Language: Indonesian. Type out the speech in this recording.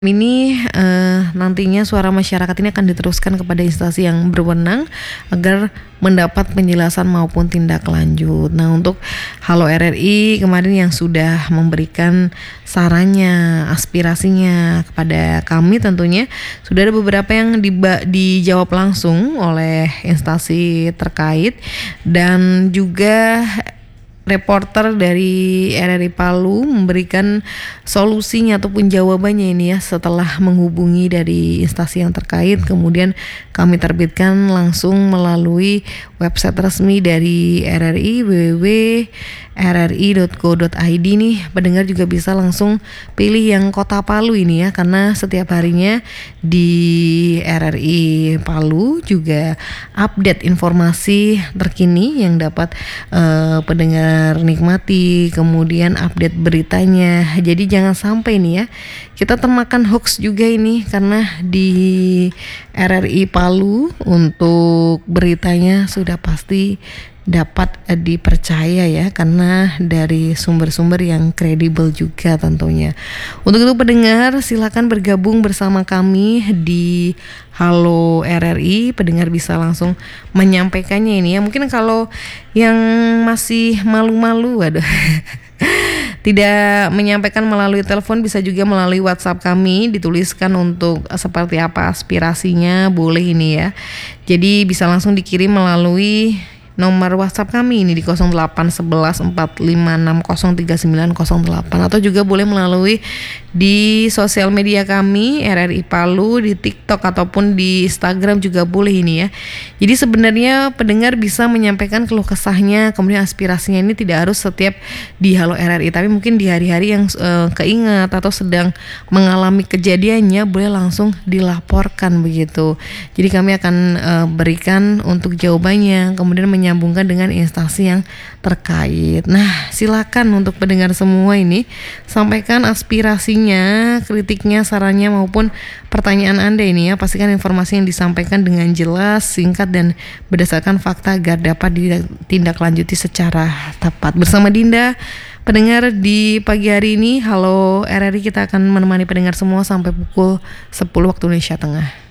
Ini nantinya suara masyarakat ini akan diteruskan kepada instansi yang berwenang agar mendapat penjelasan maupun tindak lanjut. Nah, untuk Halo RRI kemarin yang sudah memberikan sarannya, aspirasinya kepada kami tentunya sudah ada beberapa yang dijawab langsung oleh instansi terkait dan juga reporter dari RRI Palu memberikan solusinya ataupun jawabannya ini ya setelah menghubungi dari instansi yang terkait, kemudian kami terbitkan langsung melalui website resmi dari RRI www.rri.go.id nih. Pendengar juga bisa langsung pilih yang Kota Palu ini ya, karena setiap harinya di RRI Palu juga update informasi terkini yang dapat pendengar nikmati, kemudian update beritanya. Jadi jangan sampai nih ya kita termakan hoax juga ini, karena di RRI Palu untuk beritanya sudah pasti dapat dipercaya ya, karena dari sumber-sumber yang kredibel juga tentunya. Untuk itu pendengar silakan bergabung bersama kami di Halo RRI. Pendengar bisa langsung menyampaikannya ini ya. Mungkin kalau yang masih malu-malu, waduh tidak menyampaikan melalui telepon, bisa juga melalui WhatsApp kami, dituliskan untuk seperti apa aspirasinya, boleh ini ya. Jadi bisa langsung dikirim melalui nomor WhatsApp kami ini di 081145603908, atau juga boleh melalui di sosial media kami RRI Palu di TikTok ataupun di Instagram juga boleh ini ya. Jadi sebenarnya pendengar bisa menyampaikan keluh kesahnya, kemudian aspirasinya ini tidak harus setiap di Halo RRI, tapi mungkin di hari-hari yang keingat atau sedang mengalami kejadiannya boleh langsung dilaporkan begitu. Jadi kami akan berikan untuk jawabannya, kemudian menyambungkan dengan instansi yang terkait. Nah, silakan untuk pendengar semua ini sampaikan aspirasinya, kritiknya, sarannya maupun pertanyaan Anda ini ya. Pastikan informasi yang disampaikan dengan jelas, singkat dan berdasarkan fakta agar dapat ditindaklanjuti secara tepat. Bersama Dinda, pendengar di pagi hari ini Halo RRI, kita akan menemani pendengar semua sampai pukul 10 waktu Indonesia Tengah.